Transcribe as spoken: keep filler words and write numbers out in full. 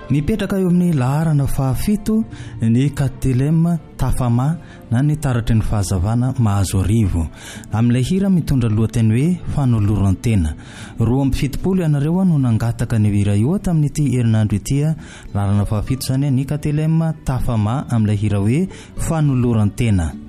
mipetraka eo amin'ny laharana fahafito ny Katelem Tafama na ny taratry ny fahazavana mahazo arivo. Amin'ilay hira mitondra lohateny hoe fanoloran-tena. Roa amby fitopolo ianareo no nangataka ny hira io tamin'ity herinandro ity, laharana fahafito zany ny Katelem Tafama amin'ilay hira hoe fanoloran-tena.